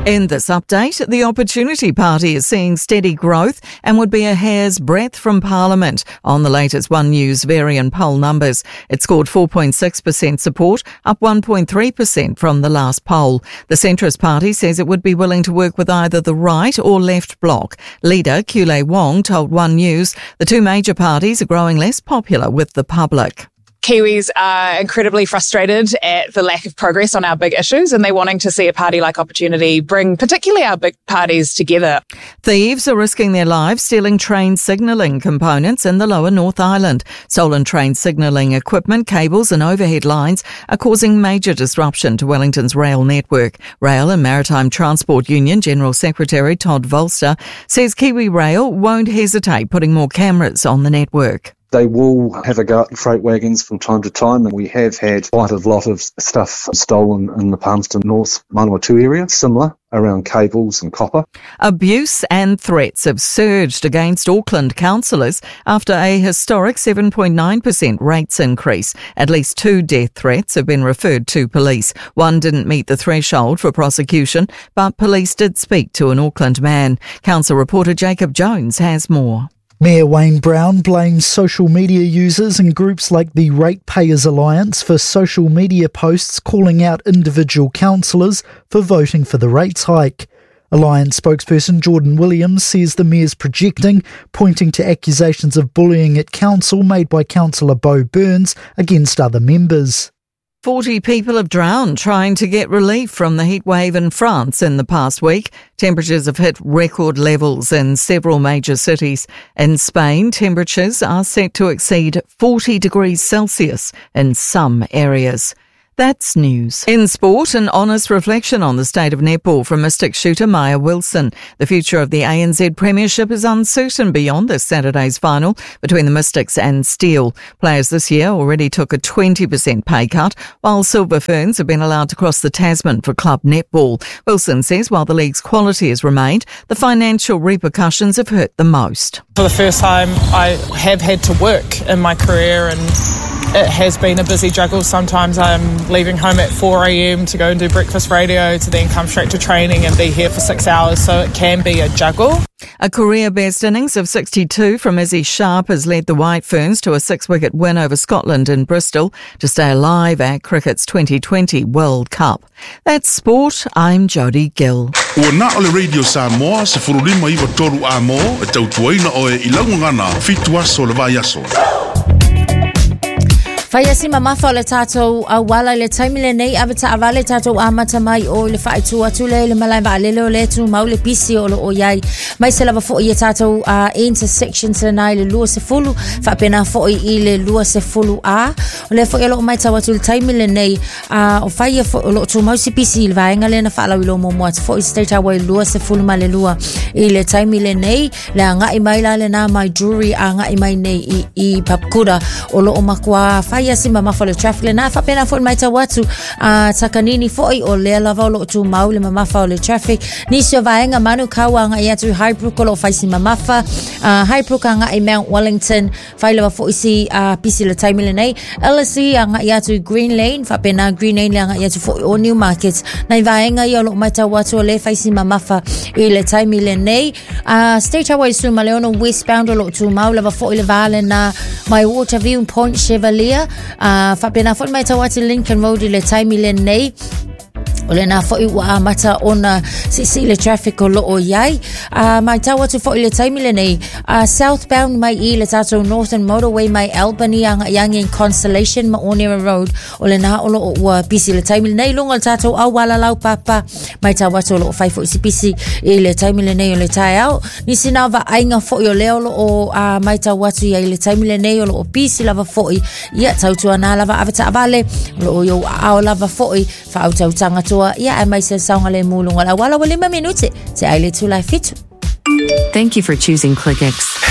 In this update, the Opportunity Party is seeing steady growth and would be a hair's breadth from Parliament on the latest One News Varian poll numbers. It scored 4.6% support, up 1.3% from the last poll. The Centrist Party says it would be willing to work with either the right or left bloc. Leader Kule Wong told One News the two major parties are growing less popular with the public. Kiwis are incredibly frustrated at the lack of progress on our big issues, and they're wanting to see a party like Opportunity bring particularly our big parties together. Thieves are risking their lives stealing train signalling components in the lower North Island. Stolen train signalling equipment, cables and overhead lines are causing major disruption to Wellington's rail network. Rail and Maritime Transport Union General Secretary Todd Volster says Kiwi Rail won't hesitate putting more cameras on the network. They will have a go at the freight wagons from time to time, and we have had quite a lot of stuff stolen in the Palmerston North Manawatu area, similar, around cables and copper. Abuse and threats have surged against Auckland councillors after a historic 7.9% rates increase. At least 2 death threats have been referred to police. One didn't meet the threshold for prosecution, but police did speak to an Auckland man. Council reporter Jacob Jones has more. Mayor Wayne Brown blames social media users and groups like the Ratepayers Alliance for social media posts calling out individual councillors for voting for the rates hike. Alliance spokesperson Jordan Williams says the mayor's projecting, pointing to accusations of bullying at council made by Councillor Bo Burns against other members. 40 people have drowned trying to get relief from the heat wave in France in the past week. Temperatures have hit record levels in several major cities. In Spain, temperatures are set to exceed 40 degrees Celsius in some areas. That's news. In sport, an honest reflection on the state of netball from Mystic shooter Maya Wilson. The future of the ANZ Premiership is uncertain beyond this Saturday's final between the Mystics and Steel. Players this year already took a 20% pay cut, while Silver Ferns have been allowed to cross the Tasman for club netball. Wilson says while the league's quality has remained, the financial repercussions have hurt the most. For the first time, I have had to work in my career, and it has been a busy juggle. Sometimes I'm leaving home at 4 a.m. to go and do breakfast radio to then come straight to training and be here for 6 hours, so it can be a juggle. A career best innings of 62 from Izzy Sharp has led the White Ferns to a 6-wicket win over Scotland in Bristol to stay alive at cricket's 2020 World Cup. That's sport. I'm Jodie Gill. Ua na ole Radio Samoa se furulima iwa toru a mo e tautuaina o e ilangungana fitu aso le vai aso. Whaiasi mamafa o le tātou a wala le taimile nei awata awale tātou amata mai o le whaitu atule le malai wa alele o le tu mau le pisi o le o iai. Mai se lava fo i e tātou a intersection se nai le lua se fulu, whapena fo i le lua se fulu a. O le fo i lo mai tau atu le taimile nei o whaia fo o lo tu mau se pisi le vaenga le na whalau i lo momoa te fo i state awa i lua se fulu ma le lua i le taimile nei le a ngai mai la le na mai jewelry a ngai mai nei i papkura o lo o makua ia si mama fo le traffic le na fa pena fo mai tawatu takanini fo o le lava lo tu mau le mama fo le traffic ni se vaenga manu kawa nga ia tu Highbrook lo fa si mama fa Highbrook nga i Mount Wellington fa le fo si pisi le time le nei LSE nga ia tu Green Lane fa pena Green Lane nga ia tu fo o New Market na vaenga ia lo mai tawatu le fa si mama fa i le time le nei State Highway su Maleona westbound lo tu mau le fo le vale na my Waterview Point Chevalier Fapena fo mai tawati Lincoln Road le taimi le nei o le na fo i wa mata ona si le traffic o lo o iai mai tawa tu fo i le taimi le nei southbound mai i le tato Northern Motorway mai Albany anga yang in Constellation ma Onera Road o le na o lo o pisi le taimi le nei lunga le tato au wala lau papa mai tawa tu lo o fai fo i si pisi i le taimi le nei o le tai au ni sinava ainga fo i o leo lo o mai tawa tu i le taimi le nei o lo o pisi lava fo i ia tau tu ana lava avata avale lo o yo au lava fo i fa au tau tanga ia ai mai se saunga le mulunga la wala wale 5 minuti te ai le tu lai fitu. Thank you for choosing ClickX.